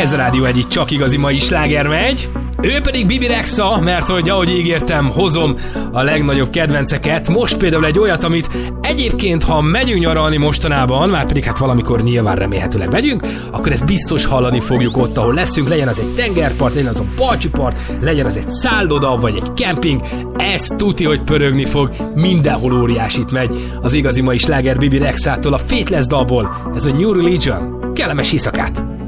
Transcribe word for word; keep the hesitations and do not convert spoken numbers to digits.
Ez a Rádió egyik csak igazi mai sláger megy. Ő pedig Bibi Rexha, mert hogy ahogy ígértem, hozom a legnagyobb kedvenceket. Most például egy olyat, amit egyébként, ha megyünk nyaralni mostanában, már pedig hát valamikor nyilván remélhetőleg megyünk, akkor ezt biztos hallani fogjuk ott, ahol leszünk, legyen az egy tengerpart, legyen az a balcsipart, legyen az egy szálloda, vagy egy kemping. Ez tuti, hogy pörögni fog, mindenhol óriásit megy az igazi mai sláger Bibi Rexhától, a Faithless dalból. Ez a New Religion. Kellemes éjszakát!